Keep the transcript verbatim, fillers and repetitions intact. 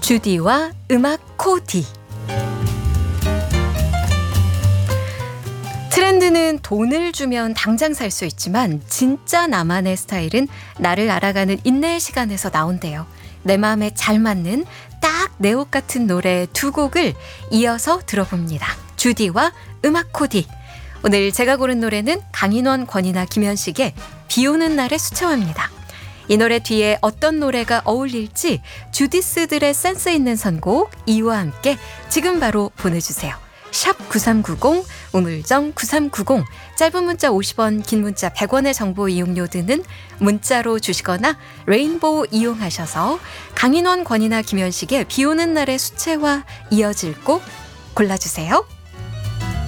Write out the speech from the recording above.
주디와 음악 코디. 트렌드는 돈을 주면 당장 살 수 있지만 진짜 나만의 스타일은 나를 알아가는 인내의 시간에서 나온대요. 내 마음에 잘 맞는 딱 내 옷 같은 노래 두 곡을 이어서 들어봅니다. 주디와 음악 코디. 오늘 제가 고른 노래는 강인원, 권이나 김현식의 비 오는 날의 수채화입니다. 이 노래 뒤에 어떤 노래가 어울릴지 주디스들의 센스 있는 선곡 이유와 함께 지금 바로 보내주세요. 샵 구삼구공, 우물정 구삼구공, 짧은 문자 오십 원, 긴 문자 백 원의 정보 이용료 드는 문자로 주시거나 레인보우 이용하셔서 강인원, 권이나 김현식의 비 오는 날의 수채화 이어질 곡 골라주세요.